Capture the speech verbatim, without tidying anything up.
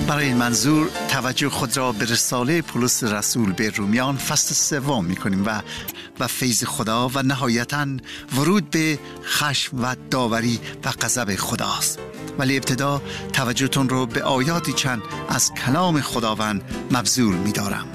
برای این منظور توجه خود را به رساله پولس رسول به رومیان فصل سوم می‌کنیم و و فیض خدا و نهایتاً ورود به خشم و داوری و غضب خداست. ولی ابتدا توجهتون رو به آیاتی چند از کلام خداوند مبذول می‌دارم.